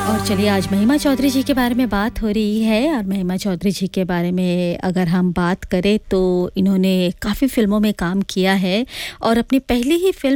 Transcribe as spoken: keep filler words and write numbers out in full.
और चलिए आज महिमा चौधरी जी के बारे में बात हो रही है और महिमा चौधरी जी के बारे में अगर हम बात करें तो इन्होंने काफ़ी फ़िल्मों में काम किया है और अपनी पहली ही फ़िल्म